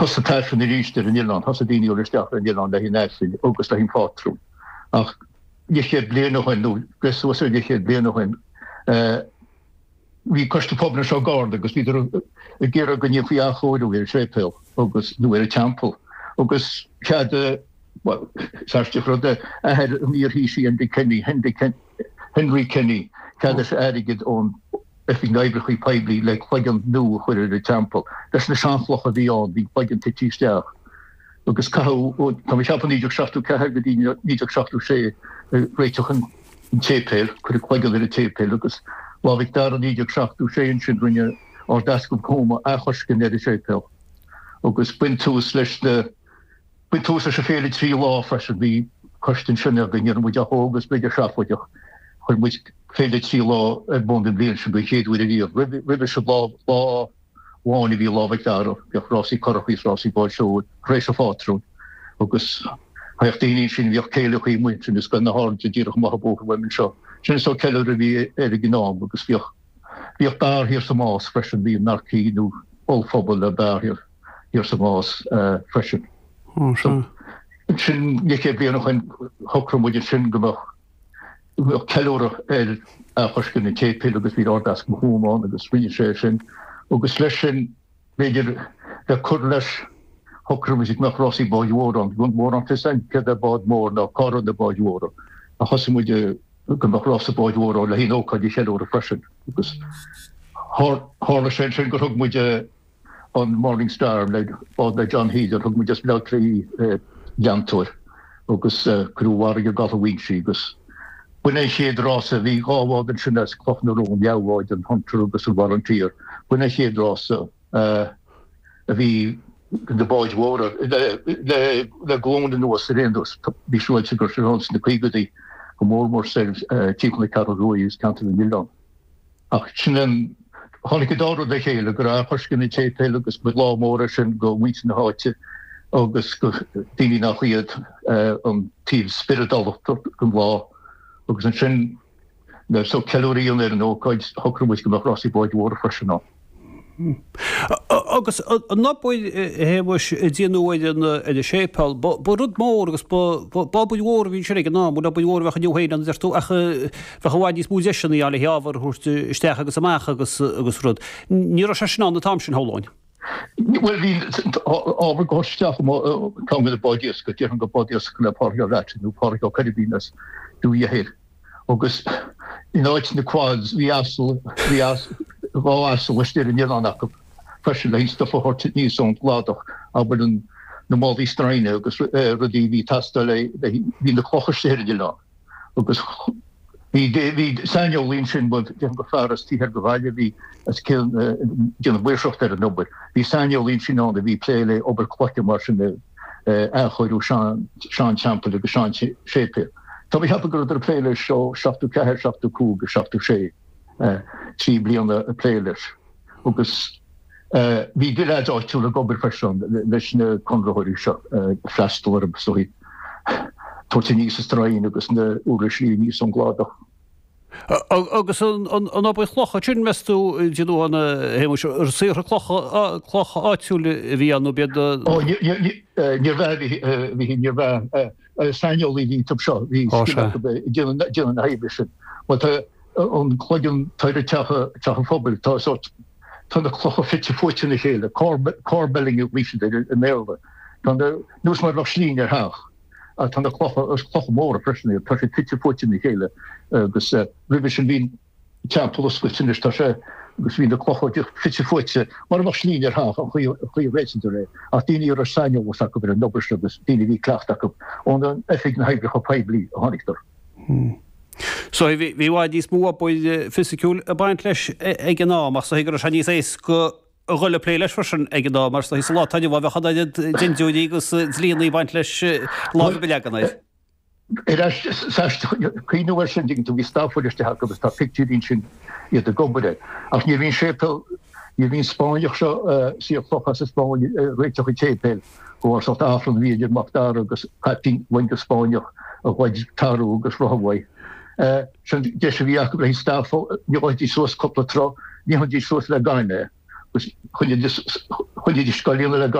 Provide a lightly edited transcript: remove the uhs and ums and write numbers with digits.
Hosa fan ríiste in Irland, Hosa dini orsteach in Irland le hin nefil, agus le hin fátrú. Ach, je sé blian noch hen, gres was je sé blian noch hen. Vi koste pobna so gard, agus vi ger gonje fi a chodu vir sépel, agus nu a champion. Agus had well, sarste frode a had mir hisi and Henry Kenny, had adigid on if neighborhood pibli like flagan nu where the temple. That's the shanfloch of the on the flagan titista. Because Kaho come up on the Shaftu Kahagadi Nijak Shaftu Shay Rachel Chapel could acquire the Chapel because while Victor and Nijak Shaftu Shay and Chindrinia or Dask Coma Ahoshkin at the Chapel. Because Pinto slash the Pinto such a fairly tree law fresh would be question Shinner with your hogus bigger shop with your which fairly tree law at Bond Bean should be hid with a year. River should law one vi law Victor Rossi Corpus Rossi Boy show Grace of Fortune. Because I have the sin vi Kale went in this gun the hard to deal with women show. Sin so Keller vi original because vi bar here some moss fresh and be narky no all football bar here some moss fresh. Oh sure. Sin je ke be noch en hokrum with sin go Keller a hoshkin in Cape agus vi ordas home on agus registration. Agus leis beidir de chuleis hokrum is nach Rossi Boyworan, gon mór an tesan ke de bad mór na kar de Boyworan. A hosim de go nach Rossi Boyworan le hin ook die shadow refreshing. Agus harle sin go hug mu on Morning Star like bad de John Heath hug mu just blood tree jantor. Agus kruwar je got a week agus when I see the Ross, we go out and should have cloth no room, yeah, wide and hunter agus a volunteer. When I see the Ross, we the boys water, the glowing in the Serendos, be sure to go to the Piggy, more selves, chiefly cattle royals, counting in Milan. Then Honikador, the Hale, a Hushkin and Chape, Lucas, with law Morris and go weeks in the heart, August, Dini Nahiad, Team Spirit of law. Because in sin there's so calorie on there no quite hooker was go Rossi Boy water fresh enough. Agus not boy he was dinoid in the Chapel, but rud mór agus Bob war vi sé ná mu Bob war we new héin an derto ach verhaidis musician alle haver host steach agus amach agus rud. Ní se an the Thompson Holland. Well, over go stuff come with the bodies, go different bodies can part of that new part of Caribbeans. Do you hear? August, it's in the quads. We asked was there in Irland, especially stuff for her to need some lot of Aberdeen, the Maldi strain, because Rudi we tasted in the clock in Irland. Because we Samuel Lynch, but the Forest, he had the value, we as killed, Wirshop there, no, but we Samuel Lynch on the we play over clock march in the Sean Champion, the Sean Shape. So we have to go to the playlist show, Shaftu Kahar, Shaftu Kug, Shaftu Shay, Chibli on the playlist. Because we did add out to the Gobber Fashion, the Conrohori shop, Flash Store, so he Tortinis Strain, because the Urishli needs some glad. Agus an op chloch tún meú an hé sé chloch áúle hí an be ní Samuel hí top seo hí hebri an chlugan tuidir techa fphobal tá chlocha fitte foiitina chéile cóbelling ví in méle nús mar le slín haach. Tan cloch mór fresna tu fitte foiitina chéile agus rivision vín champswitine sé gus vín de cloch fitte foiite mar mar slín haach an chuí réidir a daine ar sein was go an noberste agus daine ví clacht an an effik na heibre chopébli a hannigtar. So vi dís mú boi fysiiciúil a baint leis ag an náach sa higur ní éis go rolle play leis fersen ag an námar sa hís lá taine bh chad dinúí agus líanaí baint leis lá beleganaid. Queenwer sin to vi stafuiste ha tá picturín sin i de gobere. Ach ní vín sépel ní vín Spáinech se si flochas a Spáin réiteach i tépel go sort afran viidir machtdar agus winter Spáinech a bhaid tarú agus rohhaid. De vi hí stafo ní sos couple tro ní dí sos le gaine. Chun sskoile le